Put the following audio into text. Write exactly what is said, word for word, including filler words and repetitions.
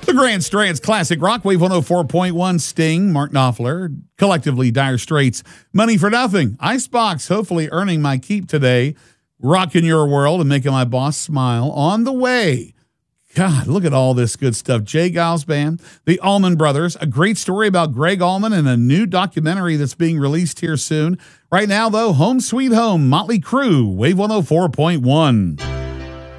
The Grand Strands Classic Rock, Wave one oh four point one, Sting, Mark Knopfler, collectively Dire Straits, Money for Nothing, Icebox, hopefully earning my keep today, rocking your world and making my boss smile. On the way, God, look at all this good stuff. Jay Giles Band, the Allman Brothers, a great story about Greg Allman and a new documentary that's being released here soon. Right now, though, Home Sweet Home, Motley Crue, Wave one oh four point one.